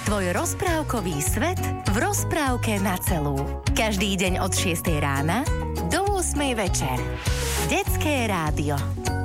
Tvoj rozprávkový svet v rozprávke na celú. Každý deň od 6 rána do 8 večer. Detské rádio.